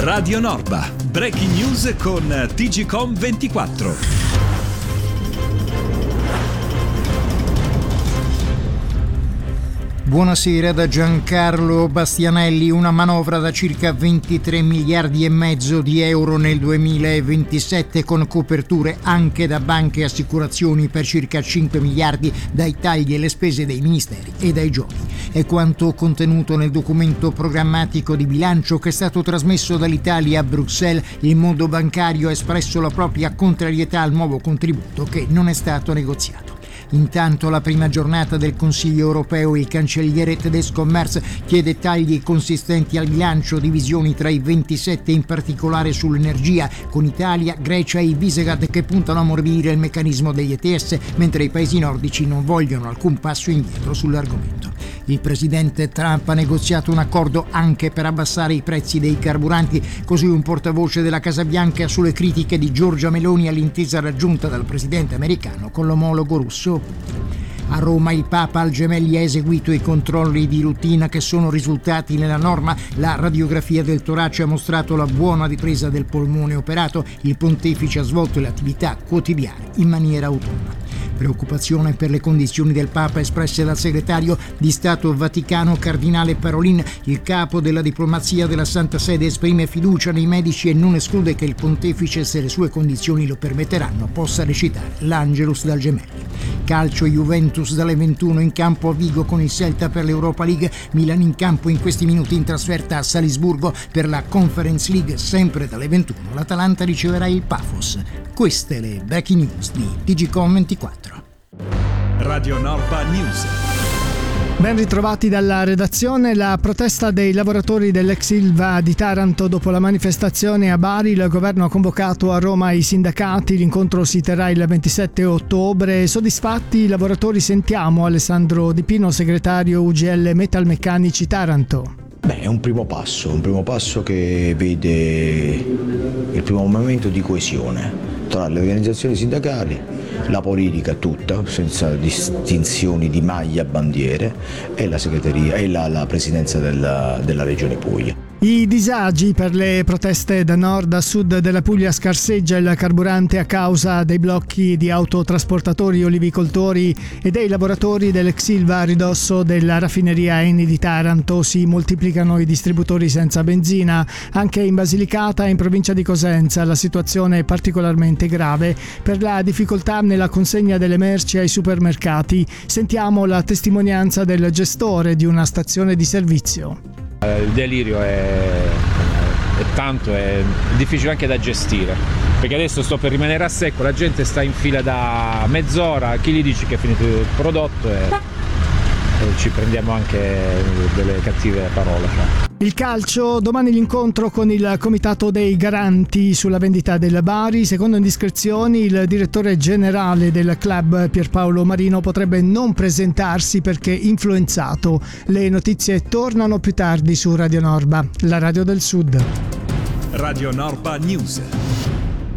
Radio Norba, breaking news con TGcom 24. Buonasera da Giancarlo Bastianelli. Una manovra da circa 23 miliardi e mezzo di euro nel 2027, con coperture anche da banche e assicurazioni per circa 5 miliardi dai tagli alle spese dei ministeri e dai giochi. È quanto contenuto nel documento programmatico di bilancio che è stato trasmesso dall'Italia a Bruxelles. Il mondo bancario ha espresso la propria contrarietà al nuovo contributo, che non è stato negoziato. Intanto, la prima giornata del Consiglio europeo, il cancelliere tedesco Merz chiede tagli consistenti al bilancio, divisioni tra i 27 in particolare sull'energia, con Italia, Grecia e i Visegrad che puntano a ammorbidire il meccanismo degli ETS, mentre i paesi nordici non vogliono alcun passo indietro sull'argomento. Il presidente Trump ha negoziato un accordo anche per abbassare i prezzi dei carburanti, così un portavoce della Casa Bianca sulle critiche di Giorgia Meloni all'intesa raggiunta dal presidente americano con l'omologo russo. A Roma il Papa al Gemelli ha eseguito i controlli di routine che sono risultati nella norma. La radiografia del torace ha mostrato la buona ripresa del polmone operato. Il pontefice ha svolto le attività quotidiane in maniera autonoma. Preoccupazione per le condizioni del Papa espresse dal segretario di Stato Vaticano Cardinale Parolin. Il capo della diplomazia della Santa Sede esprime fiducia nei medici e non esclude che il pontefice, se le sue condizioni lo permetteranno, possa recitare l'Angelus dal Gemelli. Calcio, Juventus dalle 21 in campo a Vigo con il Celta per l'Europa League. Milan in campo in questi minuti in trasferta a Salisburgo per la Conference League, sempre dalle 21. L'Atalanta riceverà il Pafos. Queste le breaking news di TGcom 24. Radio Norba News. Ben ritrovati dalla redazione. La protesta dei lavoratori dell'ex Ilva di Taranto dopo la manifestazione a Bari. Il governo ha convocato a Roma i sindacati. L'incontro si terrà il 27 ottobre. Soddisfatti i lavoratori? Sentiamo Alessandro Di Pino, segretario UGL Metalmeccanici Taranto. È un primo passo che vede il primo momento di coesione tra le organizzazioni sindacali, la politica tutta, senza distinzioni di maglia, bandiere, e la segreteria e la presidenza della Regione Puglia. I disagi per le proteste da nord a sud della Puglia. Scarseggia il carburante a causa dei blocchi di autotrasportatori, olivicoltori e dei lavoratori dell'ex Ilva a ridosso della raffineria Eni di Taranto. Si moltiplicano i distributori senza benzina. Anche in Basilicata e in provincia di Cosenza la situazione è particolarmente grave per la difficoltà nella consegna delle merci ai supermercati. Sentiamo la testimonianza del gestore di una stazione di servizio. Il delirio è tanto, è difficile anche da gestire, perché adesso sto per rimanere a secco, la gente sta in fila da mezz'ora, chi gli dice che è finito il prodotto e ci prendiamo anche delle cattive parole. Il calcio, domani l'incontro con il comitato dei garanti sulla vendita del Bari. Secondo indiscrezioni, il direttore generale del club Pierpaolo Marino potrebbe non presentarsi perché influenzato. Le notizie tornano più tardi su Radio Norba, la radio del Sud. Radio Norba News.